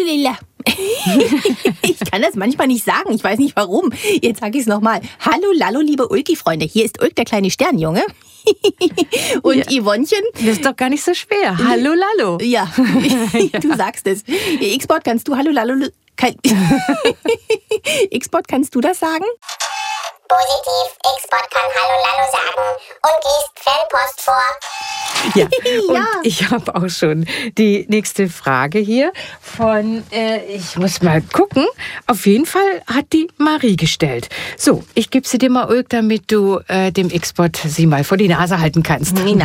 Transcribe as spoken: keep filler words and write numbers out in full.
Lilla. Ich kann das manchmal nicht sagen, ich weiß nicht warum. Jetzt sage ich es nochmal. Hallo, Lallo, liebe Ulki-Freunde. Hier ist Ulk, der kleine Sternjunge. Und ja. Yvonnchen. Das ist doch gar nicht so schwer. Hallo, Lallo. Ja, du sagst es. X-Bot, kannst du Hallo, Lallo... Kann... X-Bot, kannst du das sagen? Positiv, X-Bot kann Hallo Lallo sagen und liest Fanpost vor. Ja, und ja. ich habe auch schon die nächste Frage hier von, äh, ich muss mal gucken, auf jeden Fall hat die Marie gestellt. So, ich gebe sie dir mal, Ulk, damit du äh, dem X-Bot sie mal vor die Nase halten kannst.